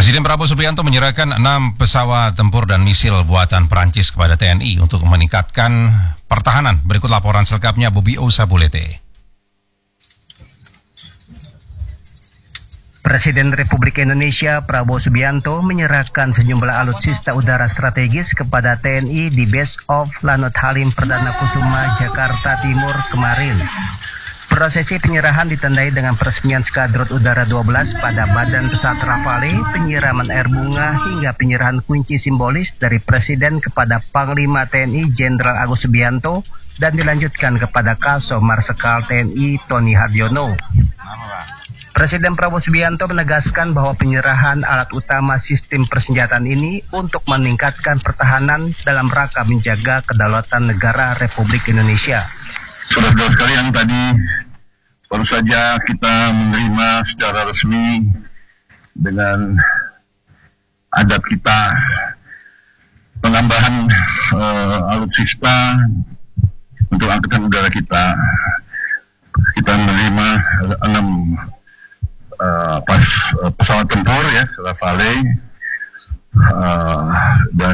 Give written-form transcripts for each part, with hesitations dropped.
Presiden Prabowo Subianto menyerahkan 6 pesawat tempur dan misil buatan Prancis kepada TNI untuk meningkatkan pertahanan. Berikut laporan selengkapnya Bobi Osapulete. Presiden Republik Indonesia Prabowo Subianto menyerahkan sejumlah alutsista udara strategis kepada TNI di Base of Lanut Halim Perdana Kusuma, Jakarta Timur kemarin. Prosesi penyerahan ditandai dengan peresmian Skadron Udara 12 pada Badan Pesawat Rafale, penyiraman air bunga, hingga penyerahan kunci simbolis dari Presiden kepada Panglima TNI Jenderal Agus Subianto dan dilanjutkan kepada Kasau Marsikal TNI Tony Haryono. Presiden Prabowo Subianto menegaskan bahwa penyerahan alat utama sistem persenjataan ini untuk meningkatkan pertahanan dalam rangka menjaga kedaulatan negara Republik Indonesia. Saudara-saudara sekalian, tadi baru saja kita menerima secara resmi dengan adat kita penambahan alutsista untuk angkatan udara kita. Kita menerima 6 pesawat tempur ya, Rafale, dan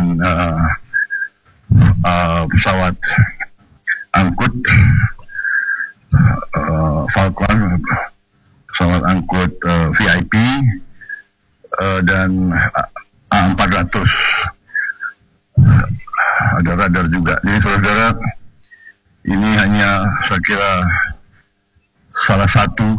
pesawat angkut Falcon, pesawat angkut VIP, dan A400. Ada radar juga. Jadi saudara, ini hanya saya kira salah satu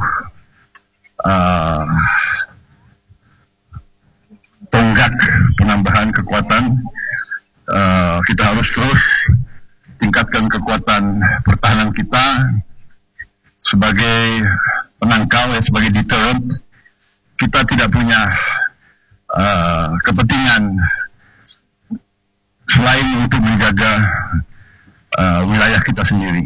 tonggak penambahan kekuatan. Kita harus terus tingkatkan kekuatan pertahanan kita sebagai penangkal, sebagai deterrent. Kita tidak punya kepentingan selain untuk menjaga wilayah kita sendiri.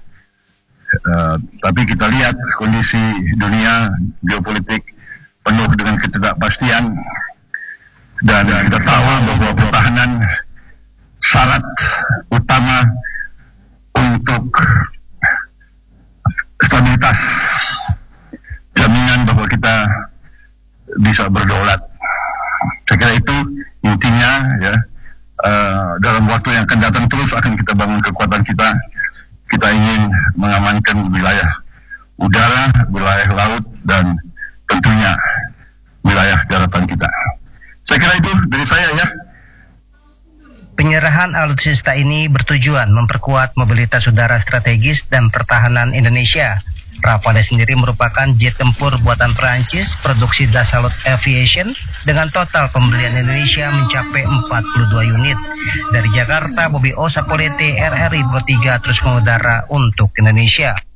Tapi kita lihat kondisi dunia geopolitik penuh dengan ketidakpastian, dan kita tahu bahwa pertahanan syarat utama untuk stabilitas, jaminan bahwa kita bisa berdaulat. Saya kira itu intinya ya. Dalam waktu yang akan datang terus akan kita bangun kekuatan kita. Kita ingin mengamankan wilayah udara, wilayah laut, dan tentunya wilayah daratan kita. Saya kira itu dari saya ya. Penyerahan alutsista ini bertujuan memperkuat mobilitas udara strategis dan pertahanan Indonesia. Rafale sendiri merupakan jet tempur buatan Prancis produksi Dassault Aviation dengan total pembelian Indonesia mencapai 42 unit. Dari Jakarta, Bobi Osapulete, RRI 23 terus mengudara untuk Indonesia.